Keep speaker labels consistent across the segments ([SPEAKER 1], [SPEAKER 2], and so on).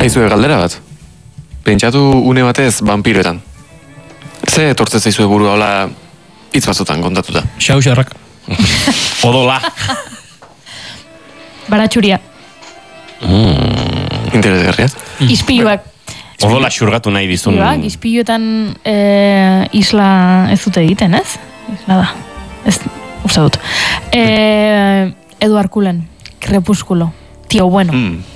[SPEAKER 1] Aizue galdera bat. Pentsatu une batez vampiroetan. Ze etortze zaizue burua hola hitz batzutan kontatuta?
[SPEAKER 2] Xarrak.
[SPEAKER 3] Odola.
[SPEAKER 4] Baratxuria.
[SPEAKER 1] Interesgarria.
[SPEAKER 4] Ispiluak.
[SPEAKER 3] Odola xurgatu nahi dizun.
[SPEAKER 4] Ispiluetan isla ez dute egiten, ez? Isla da. Ez, uste dut. Eduard Cullen, Crepúsculo. Tío bueno.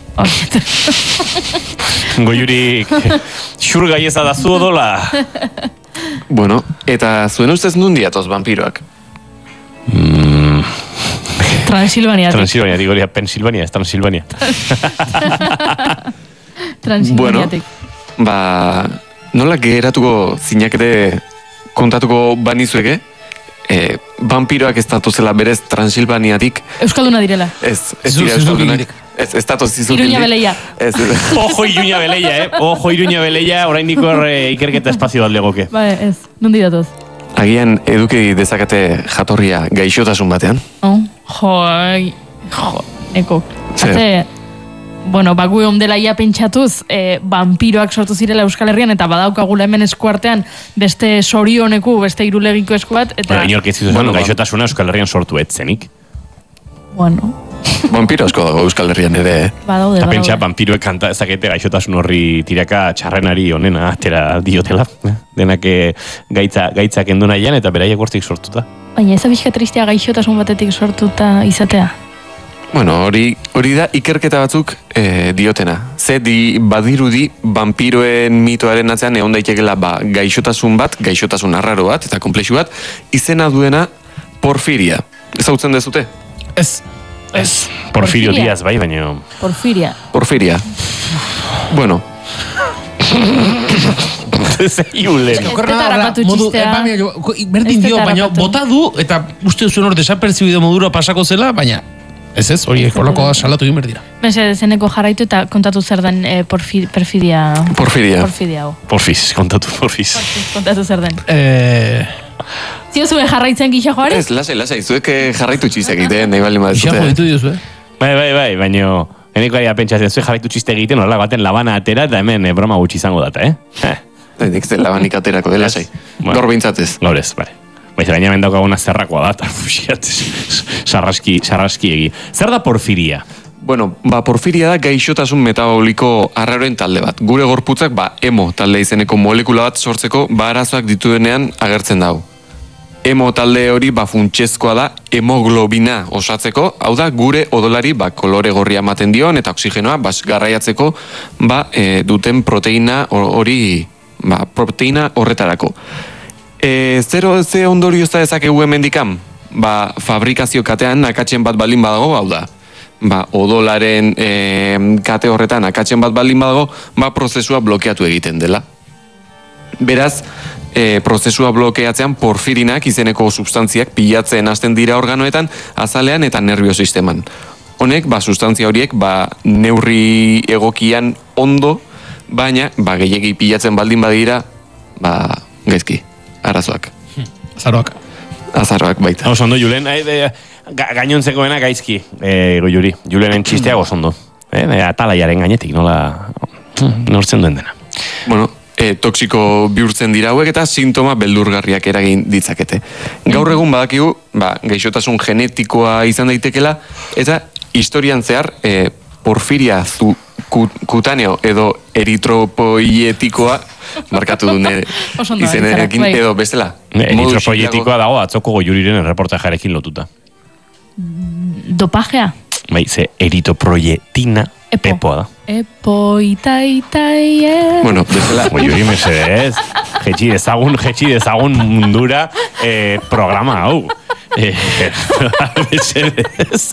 [SPEAKER 3] Goiuri xurgai eza da zu odola.
[SPEAKER 1] Bueno, eta zuen ustez nundi atoz vampiroak?
[SPEAKER 4] Transilvania.
[SPEAKER 3] Transilvania, digo, Pensilvania, ez Transilvania.
[SPEAKER 4] Transilvaniatik.
[SPEAKER 1] Bueno, nola geratuko zinakete kontatuko banizueke? Vampiroak ez datozela berez Transilvaniatik.
[SPEAKER 4] Euskalduna direla.
[SPEAKER 1] Ez dira Euskaldunak. Ez datoz izukildik.
[SPEAKER 4] Iruña Beleia.
[SPEAKER 3] Ojo Iruña Beleia, Ojo Iruña Beleia, orain niko ikerketa espazio bat legoke.
[SPEAKER 4] Bai, ez. Nundi datoz?
[SPEAKER 1] Agian eduki dezakate jatorria gaixotasun batean?
[SPEAKER 4] Eko. Bueno, bagu egon dela ia pentsatuz, vampiroak sortu zirela Euskal Herrian, eta badaukagula hemen eskuartean beste sorioneku, beste irulegiko esku bat, eta...
[SPEAKER 3] Inork ez zizu gaixotasuna Euskal Herrian sortu etzenik.
[SPEAKER 4] Bueno...
[SPEAKER 1] Vampiro asko dago Euskal Herrian ere.
[SPEAKER 4] Badaude.
[SPEAKER 3] Eta pentsa, vampiroek kanta ezakete gaixotasun horri tiraka txarrenari onena atera diotela. Denak gaitzak endu nahian eta beraiek hortik sortuta.
[SPEAKER 4] Baina ez abizka tristea gaixotasun batetik sortuta izatea?
[SPEAKER 1] Bueno, hori da ikerketa batzuk diotena. Badirudi vampiroen mitoaren atzean egon daitekela gaixotasun bat, gaixotasun arraro bat eta komplexu bat, izena duena porfiria. Ezautzen dezute?
[SPEAKER 3] Ez, Porfirio Díaz, bai, baina...
[SPEAKER 4] Porfiria.
[SPEAKER 1] Bueno.
[SPEAKER 2] Berdin dio, baina bota du, eta uste zuen hor desaperzibido modura pasako zela, baina ez, hori ekoloko salatu egin berdira.
[SPEAKER 4] Zeneko jarraitu eta kontatu zer den perfidia.
[SPEAKER 3] Porfiz, kontatu.
[SPEAKER 4] Kontatu zer den. Zio zuen jarraitzen gisa joari?
[SPEAKER 1] Ez, lasai, zuek jarraitu txizek egiten, nahi bali mazute.
[SPEAKER 2] Gisa joitu diozu,
[SPEAKER 3] Bai, baina eneko ari pentsatzen zuek jarraitu txiste egiten, horrela baten labana atera, eta hemen broma gutxi izango data,
[SPEAKER 1] Nik zen labanik aterako, lasai. Gaur behintzatez.
[SPEAKER 3] Gaur ez, bale. Baiz, gaina mendaukaguna zerrakoa da, eta sarraski egi. Zer da porfiria?
[SPEAKER 1] Bueno, porfiria da gaixotasun metaboliko arraroen talde bat. Gure gorputzak, hemo talde izeneko molekula bat sortzeko, arazoak dituenean agertzen dago. Hemo talde hori funtsezkoa da hemoglobina osatzeko, hau da gure odolari kolore gorria ematen dion eta oksigenoa garraiatzeko duten proteina hori, proteina horretarako. Ze ondorio ez da ezakegu hemendikan? Fabrikazio katean akatsen bat baldin badago, hau da. Odolaren kate horretan akatsen bat baldin badago, prozesua blokeatu egiten dela. Beraz, prozesua blokeatzean porfirinak izeneko substantziak pilatzen hasten dira organoetan, azalean eta nerviosisteman. Honek, sustantzia horiek, neurri egokian ondo, baina, gehiegi pilatzen baldin badira, gaizki, arazoak. Azaroak baita.
[SPEAKER 3] Osondo, Julen, gainontzekoena gaizki, goiuri. Julenen txistea gozondo. Atalaiaren gainetik, nola nortzen duen dena.
[SPEAKER 1] Bueno, toksiko bihurtzen dira hauek eta sintoma beldurgarriak eragin ditzakete. Gaur egun badakigu, gaixotasun genetikoa izan daitekela, eta historian zehar, porfiria kutaneo edo eritropoietikoa, markatu dune izenerekin, edo bestela.
[SPEAKER 3] Eritropoietikoa dago atzoko goiuriren erreportajarekin lotuta.
[SPEAKER 4] Dopajea?
[SPEAKER 3] Bai, ze eritropoietina epoa da.
[SPEAKER 1] Bueno, bezala.
[SPEAKER 3] Goiuri mesedez, jetxi dezagun mundura programa hau. Mesedez.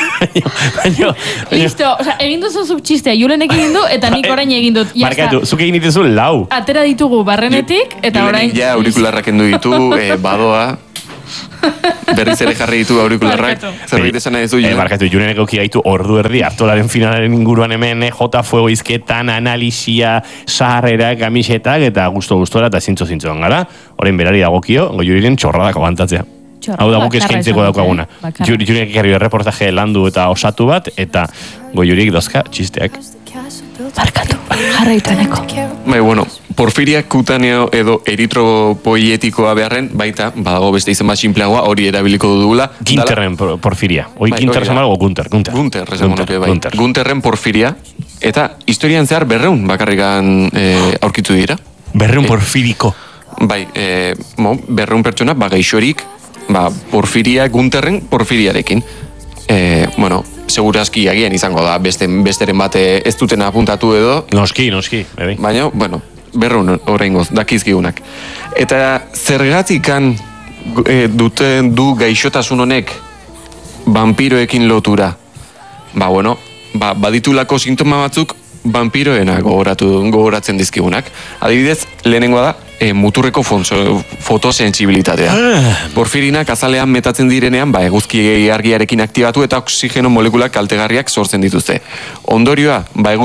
[SPEAKER 4] Listo, egin duzu zuk txistea, Julenek egin du, eta nik orain egin dut.
[SPEAKER 3] Markatu, zuk egin dituzu lau.
[SPEAKER 4] Atera ditugu barrenetik, eta orain...
[SPEAKER 1] Julenek aurikularrak endu ditu, badoa. Berriz ere jarri ditu aurikularrak. Zerbait esan nahi duzu, Julen?
[SPEAKER 3] Barkatu, Julenek auki gaitu ordu erdi, hartolaren finalaren inguruan hemen, J Fuego izketan, analisia, saharrera, kamisetak, eta gustora eta zintzo-zintzoan gara. Orain berari dagokio, goiuriren txorradako bantatzea. Hau da guk eskaintzeko daukaguna. Julenek ekarri reportaje landu eta osatu bat, eta goiurik dozka txisteak.
[SPEAKER 4] Barkatu, jarraitu eneko.
[SPEAKER 1] Bai, bueno, porfiria kutaneo edo eritropoietikoa beharren, baita, badago beste izen bat simpleagoa, hori erabiliko dugula.
[SPEAKER 3] Ginterren porfiria. Oi,
[SPEAKER 1] bai,
[SPEAKER 3] Ginter esan algo, Gunter.
[SPEAKER 1] Gunter, esango nuke, bai. Gunterren porfiria, eta historian zehar 200 bakarrikan aurkitu dira.
[SPEAKER 3] 200 porfiriko.
[SPEAKER 1] Bai, 200 pertsona, gaixorik, porfiria Gunterren porfiriarekin. Bueno, segurazki agian izango da, besteren bate ez duten apuntatu edo.
[SPEAKER 3] Noski, bai.
[SPEAKER 1] Baina, bueno, 200 oraingoz, dakizkigunak. Eta zergatikan duten du gaixotasun honek vampiroekin lotura. Bueno, baditulako sintoma batzuk vampiroena gogoratzen dizkigunak. Adibidez, lehenengoa da, muturreko fotosensibilitatea. Porfirinak azalean metatzen direnean, eguzki argiarekin aktibatu eta oxigeno molekulak kaltegarriak sortzen dituzte. Ondorioa,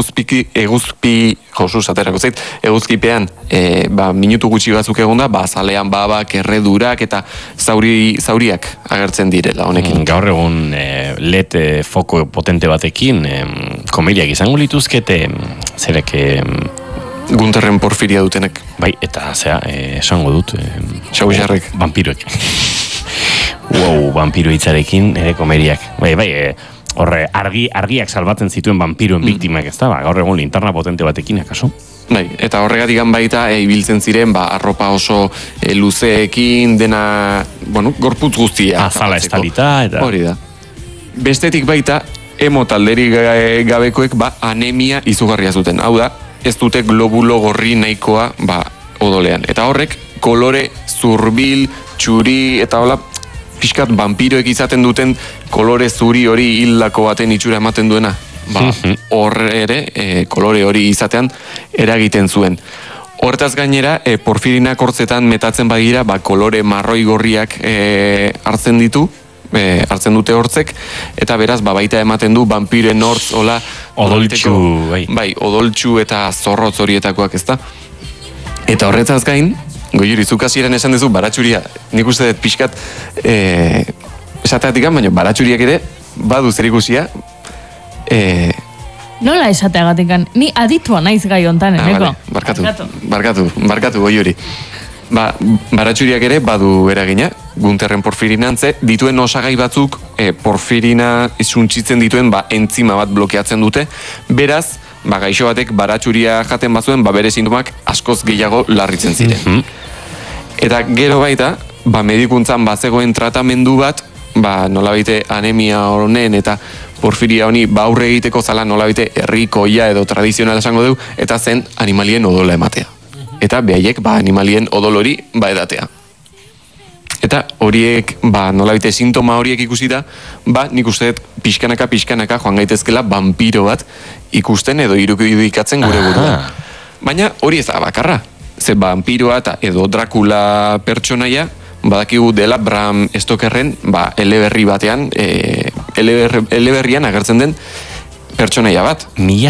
[SPEAKER 1] eguzkipean, minutu gutxi batzuk egonda, azalean babak, erredurak eta zauriak agertzen direla honekin.
[SPEAKER 3] Gaur egun LED foko potente batekin, komeriak izango lituzkete, zerek...
[SPEAKER 1] Gunterren porfiria dutenek.
[SPEAKER 3] Bai, eta esango dut.
[SPEAKER 1] Xauxarrek.
[SPEAKER 3] Vampiroek. Vampiro hitzarekin ere komeriak. Bai, horre, argiak salbatzen zituen vampiroen biktimak ez da, gaur egun linterna potente batekin, akaso?
[SPEAKER 1] Bai, eta horregatik baita ibiltzen ziren, arropa oso luzeekin, dena, gorputz guztia.
[SPEAKER 3] Azala estalita, eta...
[SPEAKER 1] Hori da. Bestetik baita, talderi gabekoek, anemia izugarria zuten. Hau da, ez dute globulo gorri nahikoa odolean. Eta horrek, kolore zurbil, txuri, eta hola, pixkat vampiroek izaten duten kolore zuri hori hildako baten itxura ematen duena. Horre ere, kolore hori izatean eragiten zuen. Hortaz gainera, porfirinak hortzetan metatzen badira, kolore marroi gorriak hartzen ditu, hartzen dute hortzek, eta beraz, baita ematen du vampiren hortz, hola,
[SPEAKER 3] odoltxu,
[SPEAKER 1] bai, odoltxu eta zorrotz horietakoak, ezta? Eta horretaz gain, Goiuri, zuk hasieran esan duzu baratxuria, nik uste dut pixkat, esateatik baina baratxuriak ere, badu zerikusia,
[SPEAKER 4] nola esateagatik, ni aditua naiz gai hontan, eneko?
[SPEAKER 1] Barkatu, Goiuri. Baratxuriak ere badu eragina, Gunterren porfirinantze, dituen osagai batzuk porfirina suntzitzen dituen entzima bat blokeatzen dute, beraz, gaixo batek baratxuria jaten bazuen, bere sintomak askoz gehiago larritzen ziren. Eta gero baita, medikuntzan bazegoen tratamendu bat, nolabite anemia honen eta porfiria honi aurre egiteko zala nolabite herrikoia edo tradizionala esango dugu, eta zen animalien odola ematea. Eta behaiek animalien odol hori edatea. Eta horiek, nolabite sintoma horiek ikusita, nik uste pixkanaka joan gaitezkela vampiro bat ikusten edo irudikatzen gure buruan. Baina hori ez da bakarra. Ze vampiroa eta edo Dracula pertsonaia, badakigu dela Bram Stokerren, eleberri batean, eleberrian agertzen den pertsonaia bat.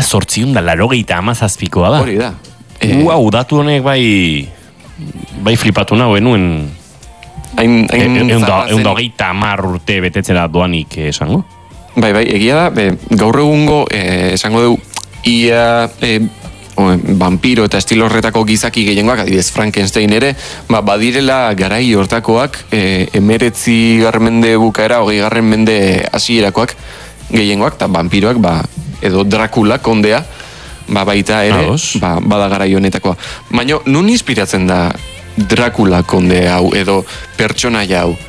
[SPEAKER 3] 1887koa da.
[SPEAKER 1] Hori da.
[SPEAKER 3] Datu honek bai flipatu nago enuen egun da 30 urte betetzera doanik esango?
[SPEAKER 1] Bai, egia da, gaur egungo esango dugu ia vampiro eta estilo horretako gizaki gehiengoak, adibidez Frankenstein ere, badirela garai hortakoak 19. mende bukaera, 20. mende hasierakoak gehiengoak, eta vampiroak, edo Dracula kondea, baita ere, bada garai honetakoa. Baina, nun inspiratzen da Dracula konde hau, edo pertsonaia hau?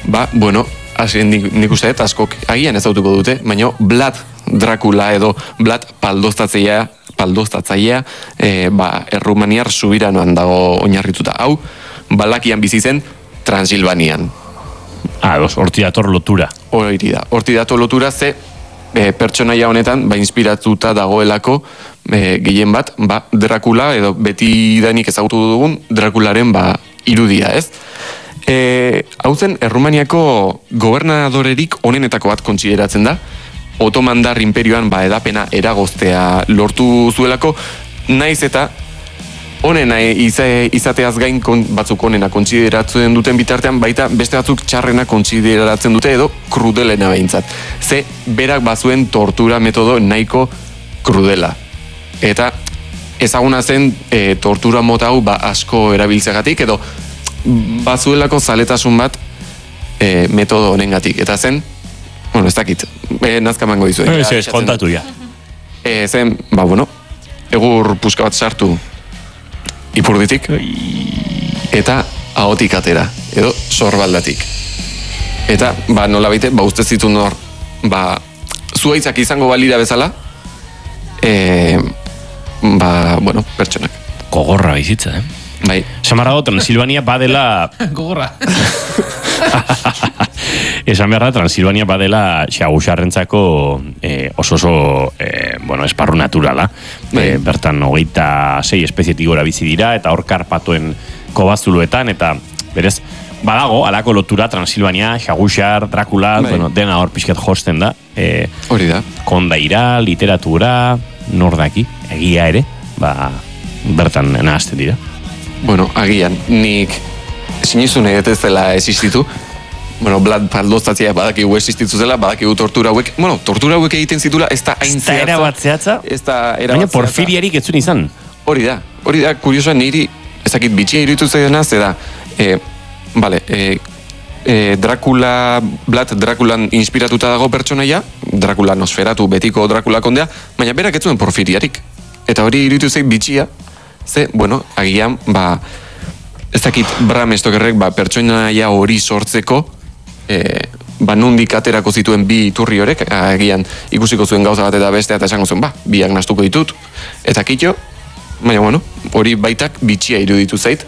[SPEAKER 1] Nik uste dut, askok agian ezautuko dute, baina Vlad Dracula edo Vlad paldoztatzailea Errumaniar subiranoan dago oinarrituta. Hau, Balakian bizi zen Transilvanian.
[SPEAKER 3] Horti dator lotura.
[SPEAKER 1] Horti dator lotura ze pertsonaia honetan inspiratuta dagoelako gehien bat, Dracula edo beti danik ezagutu dugun Dracularen irudia, ez? Hau zen, Errumaniako gobernadorerik onenetako bat kontsideratzen da, Otomandar imperioan edapena eragoztea lortu zuelako, naiz eta onena izateaz gain batzuk onena kontsideratzen duten bitartean, baita beste batzuk txarrena kontsideratzen dute edo krudelena behintzat. Ze berak bazuen tortura metodo nahiko krudela. Eta ezaguna zen tortura mota hau asko erabiltzegatik, edo bazuelako zaletasun bat metodo honengatik. Eta zen, bueno, ez dakit, nazkamango dizu.
[SPEAKER 3] Ez, kontatu ja.
[SPEAKER 1] Zen, egur puska bat sartu ipurditik, eta ahotik atera, edo sorbaldatik. Eta, nola baite, uste zitu nor, zuaitzak izango balira bezala, pertsonak.
[SPEAKER 3] Gogorra bizitza,
[SPEAKER 1] Bai.
[SPEAKER 3] Samarrago, Transilvania badela...
[SPEAKER 2] Gogorra.
[SPEAKER 3] Esan beharra, Transilvania badela xagusarrentzako oso esparru naturala. Bertan 26 espezietik gora bizi dira, eta hor karpatoen kobazuluetan, eta berez, badago, alako lotura Transilvania, xagusar, Dracula, dena hor pixket josten da.
[SPEAKER 1] Hori da.
[SPEAKER 3] Kondaira, literatura, nordaki, egia ere, bertan nahazten dira.
[SPEAKER 1] Agian, nik sinizun egetez dela existitu. Blad paldoztatzea badakigu existitu zela, badakigu tortura hauek. Tortura hauek egiten zitula, ez da hain zehatza.
[SPEAKER 3] Ez da erabat zehatza?
[SPEAKER 1] Ez da erabat zehatza.
[SPEAKER 3] Baina porfiriarik ez zuen izan.
[SPEAKER 1] Hori da, kuriosoa niri, ezakit bitxia iruditu zaidana, zeda, Draculan inspiratuta dago pertsonaia, Dracula nosferatu betiko Dracula kondea, baina berak ez zuen porfiriarik. Eta hori iruditu zaid bitxia, ze, agian, ez dakit Bram Stokerrek pertsonaia hori sortzeko, nundik aterako zituen bi iturri horrek, agian ikusiko zuen gauza bat eta bestea eta esango zuen, biak nastuko ditut, eta kitxo, baina hori baitak bitxia iruditu zait,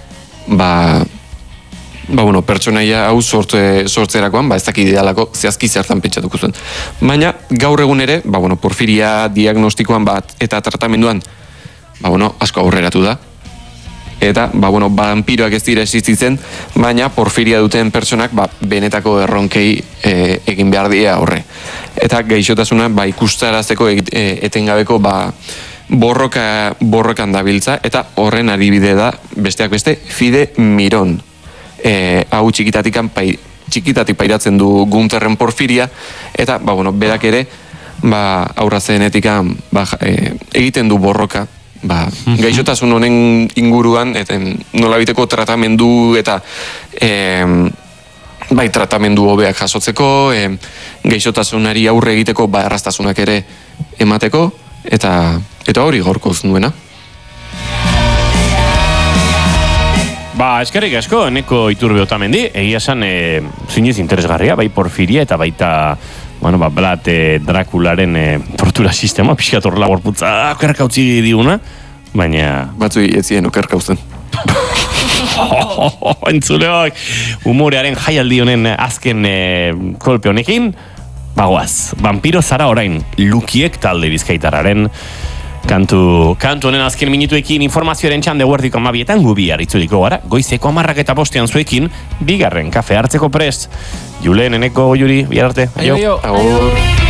[SPEAKER 1] pertsonaia hau sortzerakoan, ez dakit idealako zehazki zertan pentsatuko zuen. Baina gaur egun ere, porfiria diagnostikoan eta tratamenduan, asko aurreratu da. Eta, vampiroak ez dira existitzen, baina porfiria duten pertsonak, benetako erronkei egin behar dira horre. Eta gaixotasuna, ikustarazteko etengabeko, borrokan dabiltza, eta horren adibide da, besteak beste, Fide Miron. Hau txikitatik pairatzen du Guntherren porfiria, eta, berak ere, aurra zenetikan, egiten du borroka, gaixotasun honen inguruan, eta nolabiteko tratamendu eta tratamendu hobeak jasotzeko, gaixotasunari aurre egiteko erraztasunak ere emateko, eta hori gaurkoz nuena.
[SPEAKER 3] Eskerrik asko, eneko Iturbe Otamendi, egia esan zinez interesgarria, porfiria eta baita Vlad Dracularen tortura sistema, pixkat horrela gorputza okerka utzi diguna, baina...
[SPEAKER 1] Batzui ez ziren okerka usten.
[SPEAKER 3] Entzuleok, humorearen jaialdi honen azken kolpe honekin, bagoaz, vampiro zara orain, Lukiek talde bizkaitarraren kantu honen azken minutuekin informazioaren txande guardiko amabietan gubiar itzuliko gara, goizeko 10:05 zuekin, bigarren kafe hartzeko prest. Julen, eneko, Juri, bihar arte.
[SPEAKER 1] Aio.